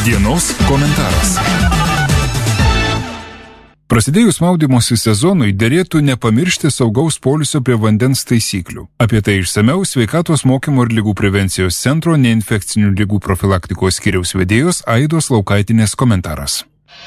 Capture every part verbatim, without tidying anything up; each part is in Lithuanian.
Dienos komentaras. Prasidėjus maudymosi sezonui derėtų nepamiršti saugaus poilsio prie vandens taisyklių. Apie tai išsamiau Sveikatos mokymo ir ligų prevencijos centro neinfekcinių ligų profilaktikos skyriaus vedėjos Aidos Laukaitinės komentaras.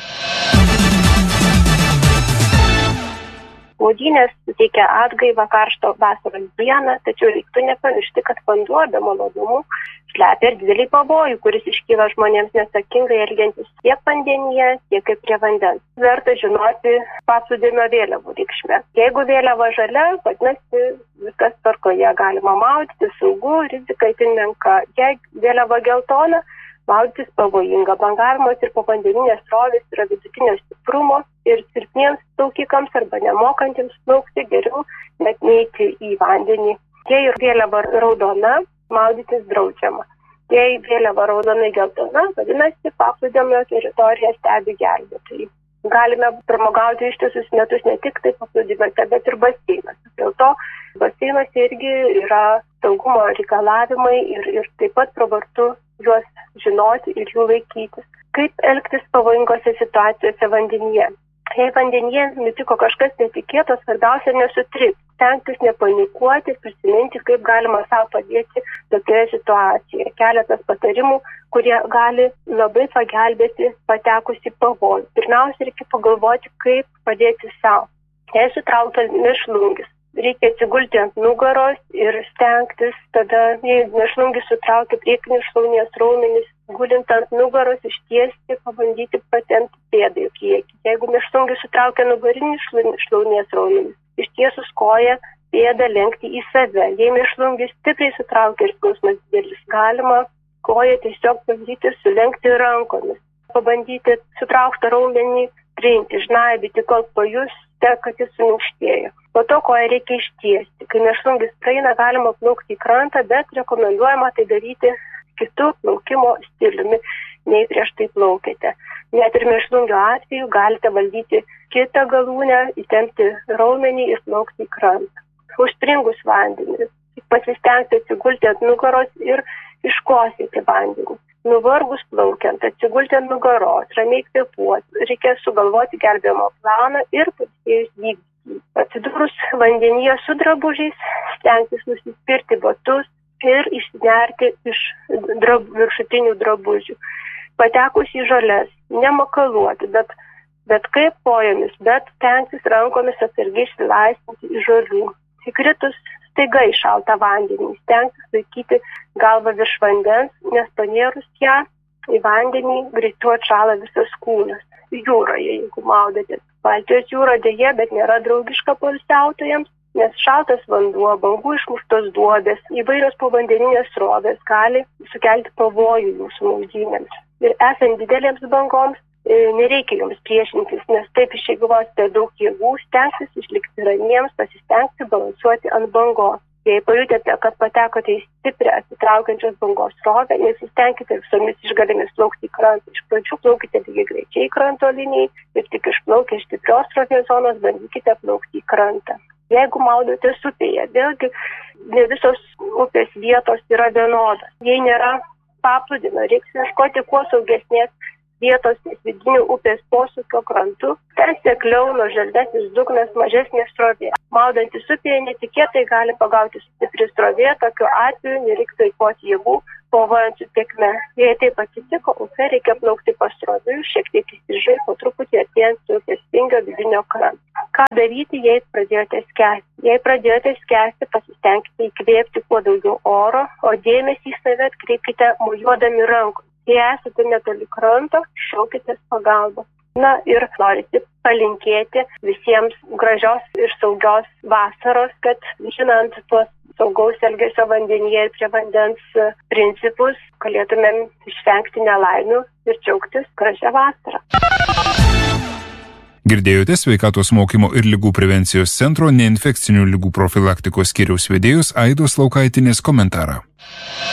Maudynės suteikia atgaivą karšto vasaros dieną, tačiau reiktų nepamiršti, kad vanduo be malonumų slepia ir didelį pavojų, kuris iškyla žmonėms neatsakingai elgiantis tiek vandenyje, tiek ir prie vandens. Verta žinoti paplūdimio vėliavų reikšmę. Jeigu vėliava žalia, vadinasi viskas tvarkoje, galima maudyti, saugu, rizika itin menka. Jei vėliava geltona, maudytis pavojinga. Bangavimas ir povandeninės srovės yra vidutinio stiprumo ir silpniems plaukikams arba nemokantiems plaukti geriau net neiti į vandenį. Jei vėliava raudona, maudytis draudžiama. Jei vėliava raudonai geltona, vadinasi, paplūdimio teritoriją stebi gelbėtojai. Galime pramogauti ištisus metus ne tik tai paplūdimiuose, bet ir baseinuose. Dėl to baseinuose irgi yra saugumo reikalavimai ir, ir taip pat pravartu juos žinoti ir jų laikytis. Kaip elgtis pavojingose situacijose vandenyje? Jei vandenyje nutiko kažkas netikėto, svarbiausia nesutrikti, stengtis nepanikuoti, prisiminti, kaip galima savo padėti tokioje situacijoje. Keletas patarimų, kurie gali labai pagelbėti patekus į pavojų. Pirmiausia, reikia pagalvoti, kaip padėti savo. Jei sutraukia mėšlungis, reikia atsigulti ant nugaros ir stengtis, tada, jei mėšlungis sutraukia priekinius šlaunies raumenis, gulint ant nugaros, ištiesti, pabandyti patempti pėdą į priekį. Jeigu mėšlungis sutraukia nugarinį šlaunies raumenis, ištiesus koją, pėdą lenkti į save. Jei mėšlungis stipriai sutraukia ir skausmas didelis, galima koją tiesiog bandyti sulenkti rankomis. Pabandyti sutrauktą raumenį trinti, žnaibyti, kol pajusite, kad jis suminkštėjo. Po to koją reikia ištiesti. Kai mėšlungis praeina, galima plaukti į krantą, bet rekomenduojama tai daryti kitų plaukimo stiliumi, nei prieš tai plaukėte. Net ir mėšlungio atveju galite valdyti kitą galūnę, įtempti raumenį ir plaukti į krantą. Užspringus vandenį, pasistengti atsigulti ant nugaros ir iškosėti vandenį. Nuvargus plaukiant, atsigulti ant nugaros, ramiai kvėpuoti, reikia sugalvoti gelbėjimo planą ir pailsėjus vykdyti. Atsidūrus vandenyje su drabužiais, stengtis nusispirti batus ir išsinerti iš drab, viršutinių drabužių. Patekus į žoles, nemakaluoti, bet, bet kaip kojomis, bet stengtis rankomis atsargiai išsilaisvinti iš žolių. Įkritus staiga į šaltą vandenį, stengtis laikyti galvą virš vandens, nes panėrus ją į vandenį greičiau atšąla visas kūnas. Jūroje, jeigu maudotės. Baltijos jūra dėja, bet nėra draugiška poilsiautojams, nes šaltas vanduo, bangų išmuštos duobės, įvairios povandeninės srovės gali sukelti pavojų jūsų maudynėms. Ir esant didelėms bangoms, nereikia joms priešintis, nes taip išeigvosite daug jėgų, stengsis išlikti ramiems, pasistengti balansuoti ant bangos. Jei pajutėte, kad patekote į stiprią atsitraukiančios bangos srovę, nesistengkite visomis išgalėmis plaukti į krantą. Iš pradžių plaukite lygiai greičiai kranto linijai ir tik išplaukę iš stiprios srovės zonos bandykite plaukti į krantą. Jeigu maudotės upėje, vėlgi ne visos upės vietos yra vienodos. Jei nėra paplūdimio, reiks ieškoti kuo saugesnės vietos ties vidinių upės posūkio krantu, ten sekliau nuo žaldesis dugnas, mažesnė srovė. Maudantis upėje netikėtai gali pagauti stipri srovė, tokiu atveju nereiks eikvoti jėgų, kovojant su tėkme. Jei taip atsitiko, upė reikia plaukti pasroviui, šiek tiek įsižai, po truputį artėjant su upės vingio vidinio kranto. Ką daryti, jei pradėjote skęsti? Jei pradėjote skęsti, pasistengkite įkvėpti kuo daugiau oro, o dėmesį į save atkreipkite mojuodami rankomis. Jei esate netoli kranto, šaukitės pagalbos. Na ir norisi palinkėti visiems gražios ir saugios vasaros, kad žinant tuos saugaus elgesio vandenyje ir prie vandens principus, galėtumėm išvengti nelaimių ir džiaugtis gražią vasarą. Girdėjote Sveikatos mokymo ir ligų prevencijos centro neinfekcinių ligų profilaktikos skyriaus vedėjos Aidos Laukaitinės komentarą.